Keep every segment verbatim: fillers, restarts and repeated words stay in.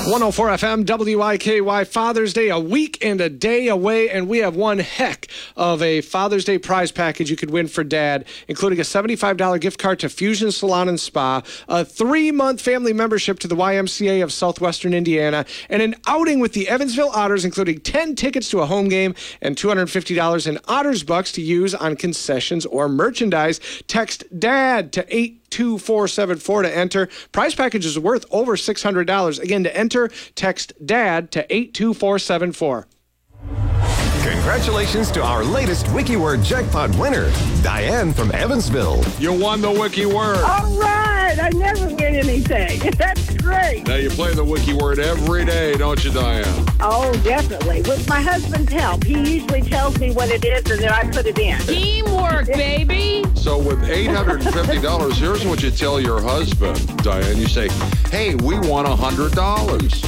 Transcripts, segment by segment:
one oh four F M, W I K Y, Father's Day, a week and a day away, and we have one heck of a Father's Day prize package you could win for Dad, including a seventy-five dollars gift card to Fusion Salon and Spa, a three-month family membership to the Y M C A of Southwestern Indiana, and an outing with the Evansville Otters, including ten tickets to a home game and two hundred fifty dollars in Otters bucks to use on concessions or merchandise. Text DAD to eight two four seven four to enter. Prize package is worth over six hundred dollars. Again, to enter, text DAD to eight two four seven four. Congratulations to our latest WikiWord jackpot winner, Diane from Evansville. You won the WikiWord. All right. I never win anything. That's great. Now you play the WikiWord every day, don't you, Diane? Oh, definitely. With my husband's help. He usually tells me what it is, and then I put it in. Teamwork, baby. So with eight hundred fifty dollars, here's what you tell your husband, Diane. You say, hey, we won one hundred dollars.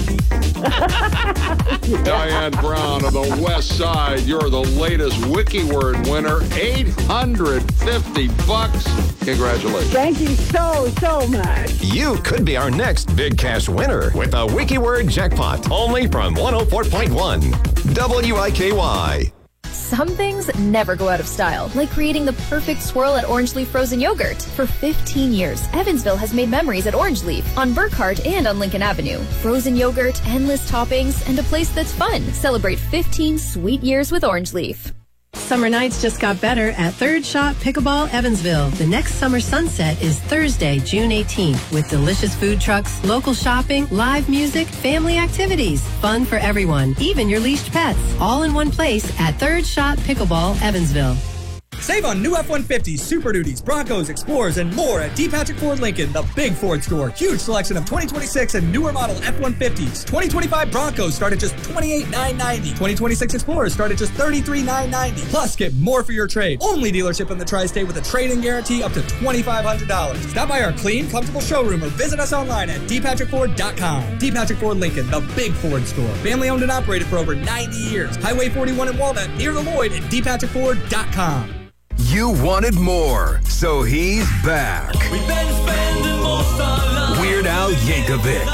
Diane Brown of the West Side, you're the latest WikiWord winner. eight hundred fifty bucks. Congratulations. Thank you so, so much. You could be our next big cash winner with a WikiWord jackpot, only from one oh four point one W I K Y. Some things never go out of style, like creating the perfect swirl at Orange Leaf Frozen Yogurt. For fifteen years, Evansville has made memories at Orange Leaf, on Burkhart and on Lincoln Avenue. Frozen yogurt, endless toppings, and a place that's fun. Celebrate fifteen sweet years with Orange Leaf. Summer nights just got better at Third Shot Pickleball Evansville. The next summer sunset is Thursday, June eighteenth, with delicious food trucks, local shopping, live music, family activities, fun for everyone, even your leashed pets, all in one place at Third Shot Pickleball Evansville. Save on new F one fifties, Super Duties, Broncos, Explorers, and more at D. Patrick Ford Lincoln, the big Ford store. Huge selection of twenty twenty-six and newer model F one fifties. twenty twenty-five Broncos start at just twenty-eight thousand nine hundred ninety dollars. twenty twenty-six Explorers start at just thirty-three thousand nine hundred ninety dollars. Plus, get more for your trade. Only dealership in the Tri-State with a trade-in guarantee up to twenty-five hundred dollars. Stop by our clean, comfortable showroom or visit us online at d patrick ford dot com. D. Patrick Ford Lincoln, the big Ford store. Family owned and operated for over ninety years. Highway forty-one in Walnut, near the Lloyd at d patrick ford dot com. You wanted more, so he's back. We've been spending most our lives. Weird Al Yankovic.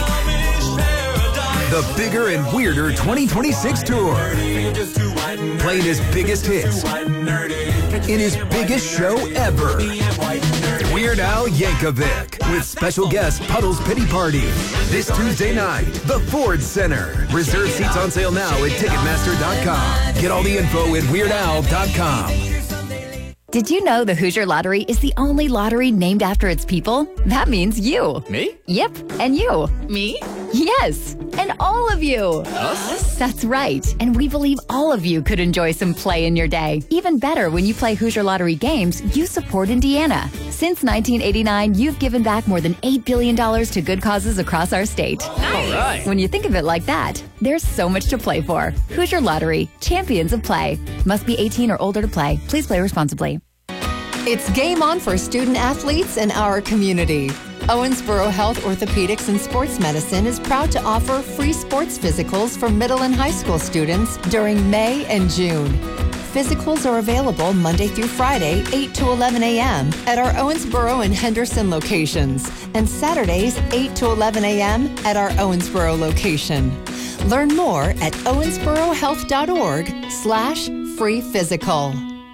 The bigger and weirder twenty twenty-six tour. Playing his biggest hits in his biggest show ever. Weird Al Yankovic with special guest Puddle's Pity Party. This Tuesday night, the Ford Center. Reserve seats on sale now at ticketmaster dot com. Get all the info at weird al dot com. Did you know the Hoosier Lottery is the only lottery named after its people? That means you. Me? Yep, and you. Me? Yes, and all of you. Us? That's right, and we believe all of you could enjoy some play in your day. Even better, when you play Hoosier Lottery games, you support Indiana. Since nineteen eighty-nine, you've given back more than eight billion dollars to good causes across our state. Nice. All right. When you think of it like that, there's so much to play for. Hoosier Lottery, champions of play. Must be eighteen or older to play. Please play responsibly. It's game on for student athletes in our community. Owensboro Health Orthopedics and Sports Medicine is proud to offer free sports physicals for middle and high school students during May and June. Physicals are available Monday through Friday, eight to eleven a.m. at our Owensboro and Henderson locations, and Saturdays, eight to eleven a.m. at our Owensboro location. Learn more at owensboro health dot org slash free physical.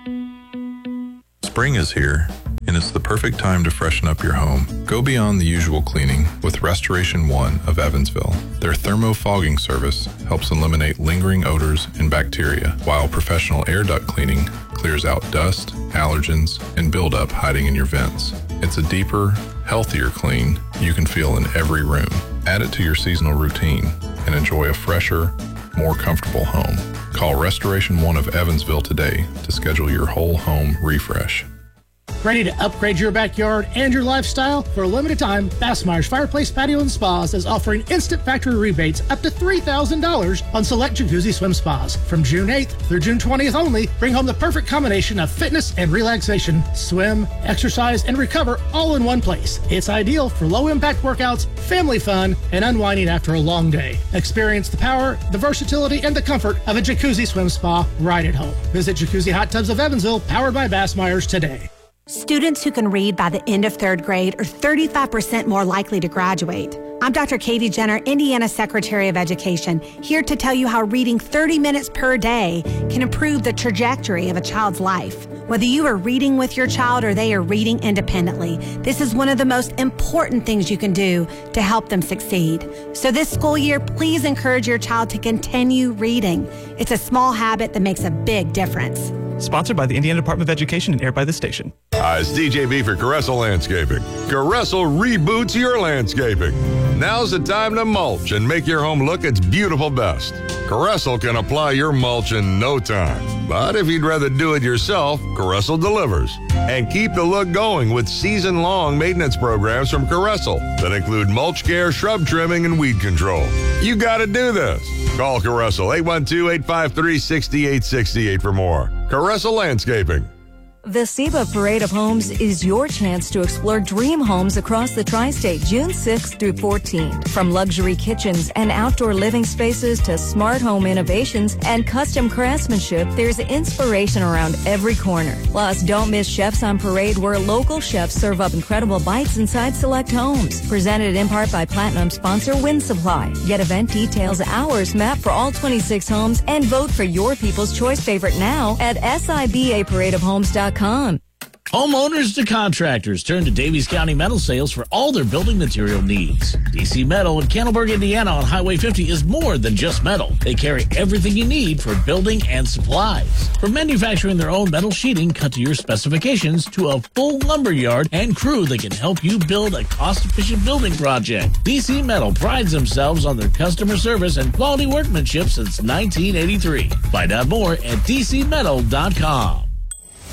Spring is here, and it's the perfect time to freshen up your home. Go beyond the usual cleaning with Restoration One of Evansville. Their thermofogging service helps eliminate lingering odors and bacteria, while professional air duct cleaning clears out dust, allergens, and buildup hiding in your vents. It's a deeper, healthier clean you can feel in every room. Add it to your seasonal routine and enjoy a fresher, more comfortable home. Call Restoration One of Evansville today to schedule your whole home refresh. Ready to upgrade your backyard and your lifestyle? For a limited time, Bassmeyer's Fireplace Patio and Spas is offering instant factory rebates up to three thousand dollars on select jacuzzi swim spas. From June eighth through June twentieth only, bring home the perfect combination of fitness and relaxation. Swim, exercise, and recover all in one place. It's ideal for low-impact workouts, family fun, and unwinding after a long day. Experience the power, the versatility, and the comfort of a jacuzzi swim spa right at home. Visit Jacuzzi Hot Tubs of Evansville, powered by Bassmeyer's today. Students who can read by the end of third grade are thirty-five percent more likely to graduate. I'm Doctor Katie Jenner, Indiana Secretary of Education, here to tell you how reading thirty minutes per day can improve the trajectory of a child's life. Whether you are reading with your child or they are reading independently, this is one of the most important things you can do to help them succeed. So this school year, please encourage your child to continue reading. It's a small habit that makes a big difference. Sponsored by the Indiana Department of Education and aired by this station. Hi, it's D J B for Caressel Landscaping. Caressel reboots your landscaping. Now's the time to mulch and make your home look its beautiful best. Caressel can apply your mulch in no time. But if you'd rather do it yourself, Caressel delivers. And keep the look going with season-long maintenance programs from Caressel that include mulch care, shrub trimming, and weed control. You gotta do this. Call Caressel, eight one two, eight five three, six eight six eight for more. Caressel Landscaping. The SEBA Parade of Homes is your chance to explore dream homes across the tri-state June sixth through fourteenth. From luxury kitchens and outdoor living spaces to smart home innovations and custom craftsmanship, there's inspiration around every corner. Plus, don't miss Chefs on Parade, where local chefs serve up incredible bites inside select homes. Presented in part by Platinum sponsor Wind Supply. Get event details, hours, map for all twenty-six homes, and vote for your People's Choice favorite now at S I B A parade of homes dot com. Homeowners to contractors turn to Davies County Metal Sales for all their building material needs. D C Metal in Candleburg, Indiana on Highway fifty is more than just metal. They carry everything you need for building and supplies. From manufacturing their own metal sheeting cut to your specifications to a full lumber yard and crew that can help you build a cost-efficient building project. D C Metal prides themselves on their customer service and quality workmanship since nineteen eighty-three. Find out more at D C metal dot com.